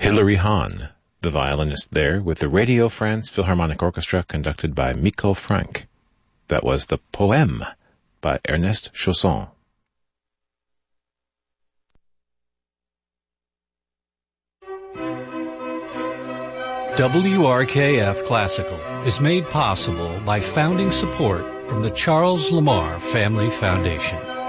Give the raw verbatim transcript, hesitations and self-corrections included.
Hilary Hahn, the violinist there, with the Radio France Philharmonic Orchestra conducted by Miko Frank. That was the Poème by Ernest Chausson. W R K F Classical is made possible by founding support from the Charles Lamar Family Foundation.